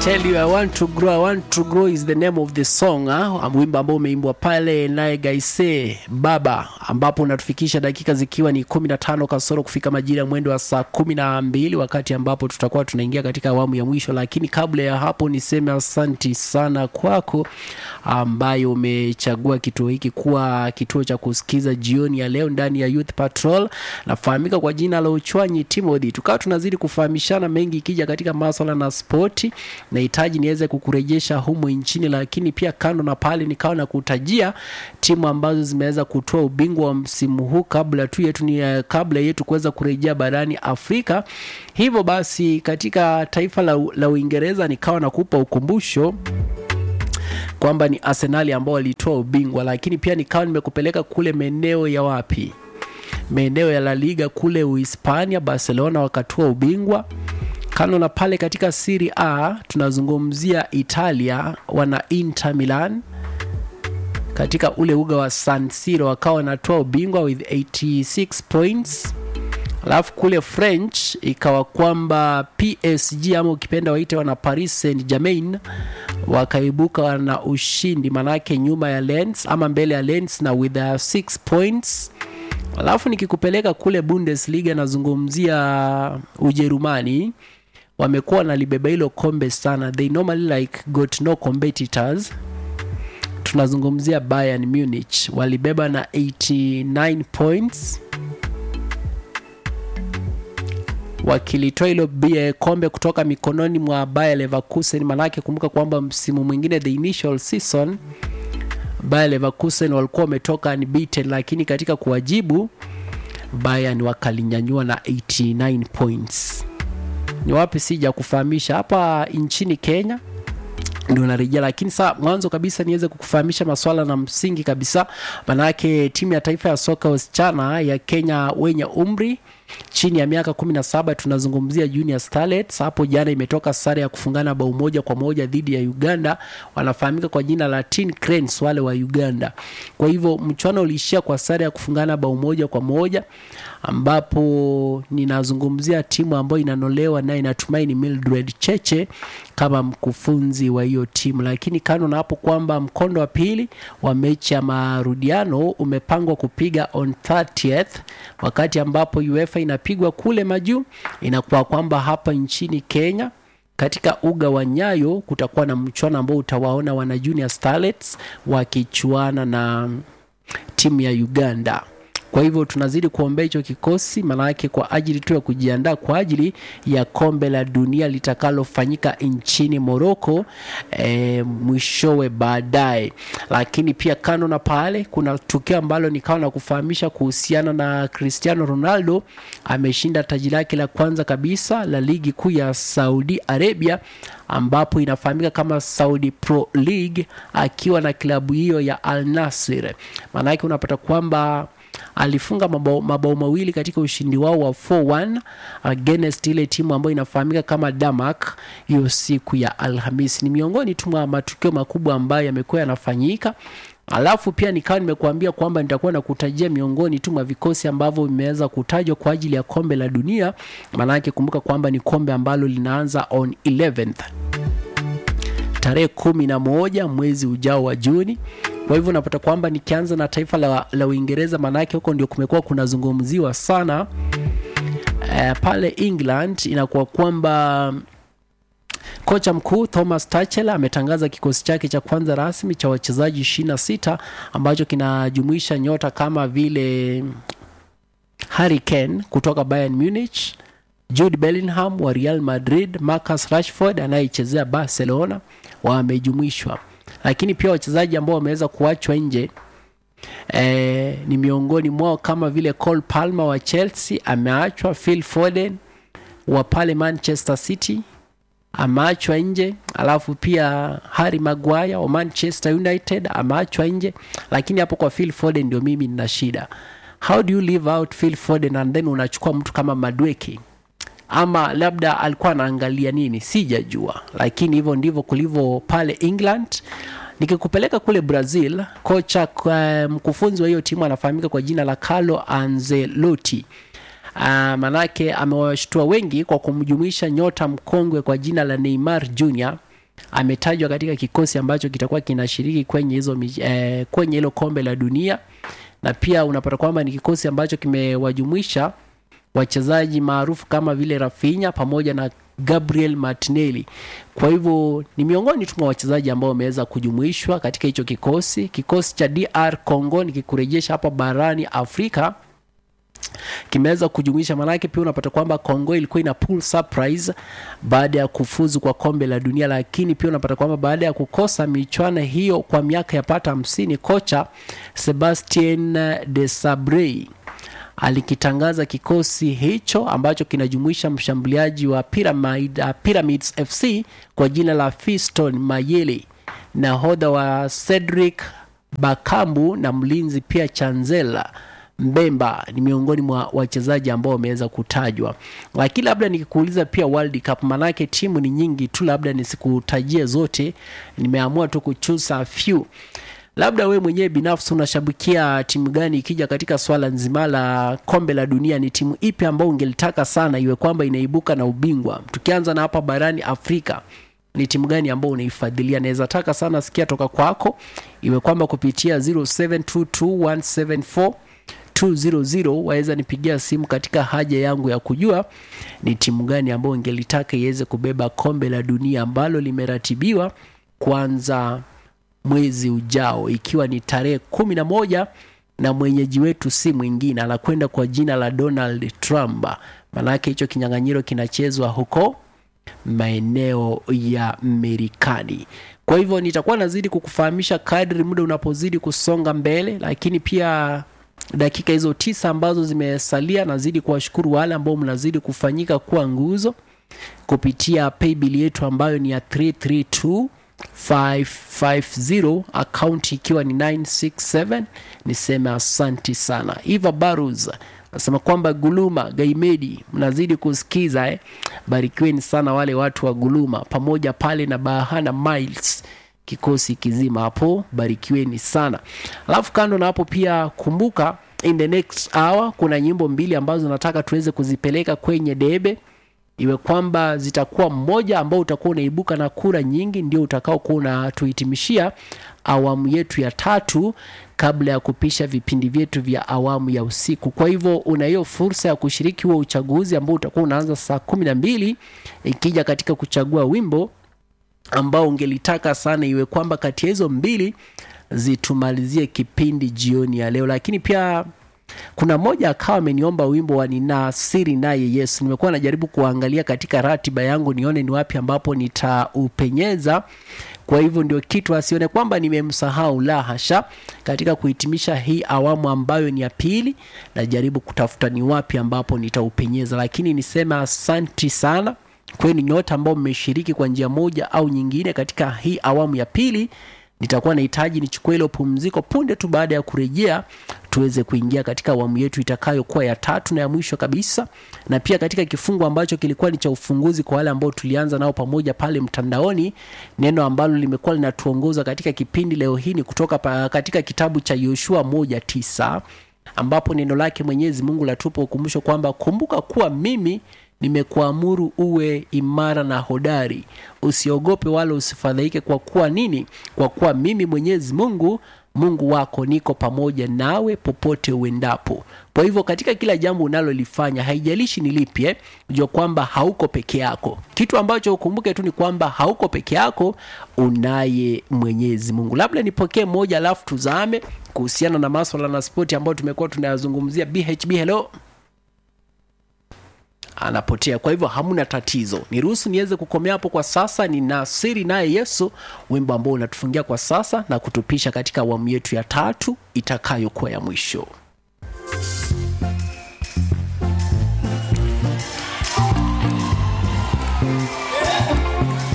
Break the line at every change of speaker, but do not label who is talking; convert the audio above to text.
Tell you I want to grow is the name of the song. Wimbo ambao umeimbwa pale naye Gaise Baba, ambapo unatufikisha dakika zikiwa ni 15 kasoro kufika majira ya mwendo wa saa 12, wakati ambapo tutakuwa tunaingia katika awamu ya mwisho. Lakini kabla ya hapo niseme asanti sana kwako ambayo umechagua kituo hiki kuwa kituo cha kusikiza jioni ya leo ndani ya Youth Patrol. Nafahamika kwa jina la Uchwanyi Timothy. Tukawa tunazidi kufahamishana mengi ikija katika masuala na spoti. Nahitaji niweze kukurejesha humu nchini, lakini pia kando na pale nikawa na kutajia timu ambazo zimeweza kutoa ubingwa wa msimu huu kabla yetu kuweza kurejea barani Afrika. Hivyo basi katika taifa la Uingereza nikawa nakupa ukumbusho kwamba ni Arsenal ambao walitoa ubingwa, lakini pia nikawa nimekupeleka kule maeneo ya wapi? Maeneo ya La Liga kule Uhispania, Barcelona wakatoa ubingwa. Kando na pale katika Serie A tunazungumzia Italia, wana Inter Milan katika ule uga wa San Siro wakawa wanatoa ubingwa with 86 points. Alafu kule French ikawa kwamba PSG ama ukipenda waite wana Paris Saint-Germain wakaibuka na ushindi, manake nyuma ya Lens ama mbele ya Lens na with 6 points. Alafu nikikupeleka kule Bundesliga nazungumzia Ujerumani, wamekuwa na libeba hilo kombe sana. They normally like got no competitors. Tunazungumzia Bayern Munich, walibeba na 89 points. Wakilitoa hilo kombe kutoka mikononi mwa Bayer Leverkusen, manake kumbuka kwamba msimu mwingine the initial season Bayer Leverkusen walikuwa wametoka unbeaten, lakini katika kuwajibu Bayern wakalinyanyua na 89 points. Ni wapi sija kufahamisha hapa nchini Kenya ndio narejea, lakini mwanzo kabisa niweze kukufahamisha masuala na msingi kabisa, manake timu ya taifa ya soka wasichana ya Kenya wenye umri chini ya miaka 17 tunazungumzia Junior Starlets. Hapo jana imetoka sare ya kufungana bao 1-1 dhidi ya Uganda, wanafahamika kwa jina la Teen Cranes wale wa Uganda. Kwa hivyo mchuano uliishia kwa sare ya kufungana bao 1-1, ambapo ninazungumzia timu ambayo inanolewa na inatumaini Mildred Cheche kama mkufunzi wa hiyo timu. Lakini kando na hapo kwamba mkondo wa pili wa mechi ya marudiano umepangwa kupiga on 30th, wakati ambapo UEFA inapigwa kule majuu. Inakuwa kwamba hapa nchini Kenya katika uga wa Nyayo kutakuwa na mchuano ambao utawaona wana Junior Starlets wakichuana na timu ya Uganda. Kwa hivyo tunazidi kuombea hicho kikosi, manake kwa ajili tu ya kujiandaa kwa ajili ya kombe la dunia litakalofanyika nchini Morocco mwishowe baadaye. Lakini pia kando na pale kuna tukio ambalo nikawa na kufahamisha kuhusiana na Cristiano Ronaldo. Ameshinda taji lake la kwanza kabisa la ligi kuu ya Saudi Arabia, ambapo inafahamika kama Saudi Pro League, akiwa na klabu hiyo ya Al Nassr. Manake unapata kwamba alifunga mabao mawili katika ushindi wao wa 4-1 against ile timu ambayo inafahamika kama Damak hiyo siku ya Alhamisi. Ni miongoni tu mwa matukio makubwa ambayo yamekuwa yanafanyika. Alafu pia nikawa nimekuambia kwamba nitakuwa na kutajia miongoni tu mwa vikosi ambavyo vimeweza kutajwa kwa ajili ya kombe la dunia, maana kumbuka kwamba ni kombe ambalo linaanza on 11th tarehe 11 mwezi ujao wa Juni. Kwa hivyo unapata kwamba nikianza na taifa la Uingereza, manake huko ndio kumekuwa kunazungumziwa sana. Pale England inakuwa kwamba kocha mkuu Thomas Tuchel ametangaza kikosi chake cha kwanza rasmi cha wachezaji 26 ambacho kinajumuisha nyota kama vile Harry Kane kutoka Bayern Munich, Jude Bellingham wa Real Madrid, Marcus Rashford anayechezea Barcelona wamejumuishwa. Lakini pia wachezaji ambao wameweza kuachwa nje ni miongoni mwao kama vile Cole Palmer wa Chelsea ameachwa, Phil Foden wa pale Manchester City ameachwa nje, alafu pia Harry Maguire wa Manchester United ameachwa nje. Lakini hapo kwa Phil Foden ndio mimi nina shida. How do you leave out Phil Foden and then unachukua mtu kama Madueke? Ama labda alikuwa anaangalia nini, sijajua. Lakini hivyo ndivyo kulivyo pale England. Nikikupeleka kule Brazil, kocha mkufunzi wa hiyo timu anafahamika kwa jina la Carlo Ancelotti. Manake amewashtua wengi kwa kumjumuisha nyota mkongwe kwa jina la Neymar Jr. ametajwa katika kikosi ambacho kitakuwa kinashiriki kwenye hizo kwenye hilo kombe la dunia, na pia unapata kwamba ni kikosi ambacho kimewajumuisha wachezaji maarufu kama vile Rafinha pamoja na Gabriel Martinelli. Kwa hivyo ni miongoni tu mwa wachezaji ambao wameweza kujumuishwa katika hicho kikosi. Kikosi cha DR Congo nikikurejesha hapa barani Afrika kimeweza kujumuisha, manake pia unapata kwamba Congo ilikuwa ina pull surprise baada ya kufuzu kwa kombe la dunia, lakini pia unapata kwamba baada ya kukosa michuano hiyo kwa miaka yapata 50, kocha Sebastien Desabre alikitangaza kikosi hicho ambacho kinajumuisha mshambuliaji wa Pyramids FC kwa jina la Fiston Mayele, nahodha wa Cedric Bakambu na mlinzi pia Chanzela Mbemba ni miongoni mwa wachezaji ambao wameweza kutajwa. Lakini labda nikikuuliza pia World Cup, manake timu ni nyingi tu, labda nisikutajie zote, nimeamua tu kuchusa few. Labda wewe mwenyewe binafsi unashabikia timu gani ikija katika swala nzima la kombe la dunia? Ni timu ipi ambayo ungelitaka sana iwe kwamba inaibuka na ubingwa? Tukianza na hapa barani Afrika, ni timu gani ambayo unaifadhilia? Naweza taka sana sikia toka kwako, iwe kwamba kupitia 0722174200 waweza nipigia simu katika haja yangu ya kujua ni timu gani ambayo ungelitaka iweze kubeba kombe la dunia ambalo limeratibiwa kuanza mwezi ujao, ikiwa ni tarehe 11, na mwenyeji wetu si mwingine, anakwenda kwa jina la Donald Trump. Manake hicho kinyang'anyiro kinachezwa huko maeneo ya Marekani. Kwa hivyo nitakuwa nazidi kukufahamisha kadri muda unapozidi kusonga mbele, lakini pia dakika hizo 9 ambazo zimesalia nazidi kuwashukuru wale ambao mnazidi kufanyika kuwa nguzo kupitia paybill yetu ambayo ni ya 332550, account ikiwa ni 967. Niseme asante sana. Eva Baruz nasema kwamba Guluma Gaimedi mnazidi kusikiza barikiweni sana wale watu wa Guluma pamoja pale na Bahana Miles, kikosi kizima hapo, barikiweni sana. Alafu kando na hapo pia kumbuka in the next hour kuna nyimbo 2 ambazo nataka tuweze kuzipeleka kwenye debe, iwe kwamba zitakuwa mmoja ambao utakuwa unaibuka na kura nyingi ndio utakao kuwa unatuhitimishia awamu yetu ya 3 kabla ya kupisha vipindi vyetu vya awamu ya usiku. Kwa hivyo una hiyo fursa ya kushiriki huo uchaguzi ambao utakuwa unaanza saa 12, ikija katika kuchagua wimbo ambao ungelitaka sana iwe kwamba kati ya hizo 2 zitumalizie kipindi jioni ya leo. Lakini pia kuna mmoja akawa ameniomba wimbo wa Nina Siri Naye Yesu. Nimekuwa najaribu kuangalia katika ratiba yangu nione ni wapi ambapo nitaupenyeza. Kwa hivyo ndio kitu asione kwamba nimemsahau, la hasha. Katika kuhitimisha hii awamu ambayo ni ya 2, najaribu kutafuta ni wapi ambapo nitaupenyeza. Lakini nisema asante sana kwenu nyote ambao mmeshiriki kwa njia moja au nyingine katika hii awamu ya 2. Nitakuwa nahitaji nichukue ile pumziko punde tu baada ya kurejea tuweze kuingia katika awamu yetu itakayokuwa ya 3 na ya mwisho kabisa, na pia katika kifungu ambacho kilikuwa ni cha ufunguzi kwa wale ambao tulianza nao pamoja pale mtandaoni. Neno ambalo limekuwa linatuongoza katika kipindi leo hii ni kutoka katika kitabu cha Yoshua 1:9, ambapo neno lake Mwenyezi Mungu latupa ukumbusho kwamba kumbuka kuwa mimi nimekuamuru uwe imara na hodari, usiogope wala usifadhaike, kwa kuwa nini? Kwa kuwa mimi Mwenyezi Mungu wako niko pamoja nawe popote uendapo. Kwa hivyo katika kila jambo unalolifanya, haijalishi ni lipi, unajua kwamba hauko peke yako. Kitu ambacho ukumbuke tu ni kwamba hauko peke yako, unaye Mwenyezi Mungu. Labda nipokee moja alafu tuzame kuhusiana na masuala na spoti ambayo tumekuwa tunayazungumzia. BHB hello. Anapotea, kwa hivyo hamuna tatizo. Niruhusu niweze kukomea hapo kwa sasa. Nina Siri Naye Yesu, wimbo ambao unatufungia kwa sasa na kutupisha katika awamu yetu ya 3 itakayokuwa ya mwisho.